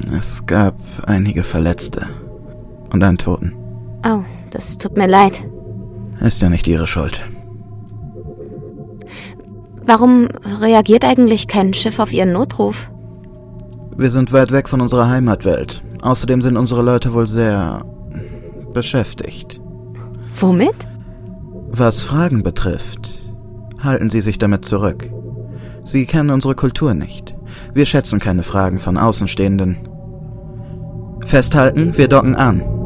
Es gab einige Verletzte und einen Toten. Oh, das tut mir leid. Ist ja nicht Ihre Schuld. Warum reagiert eigentlich kein Schiff auf Ihren Notruf? Wir sind weit weg von unserer Heimatwelt. Außerdem sind unsere Leute wohl sehr beschäftigt. Womit? Was Fragen betrifft, halten Sie sich damit zurück. Sie kennen unsere Kultur nicht. Wir schätzen keine Fragen von Außenstehenden. Festhalten, wir docken an.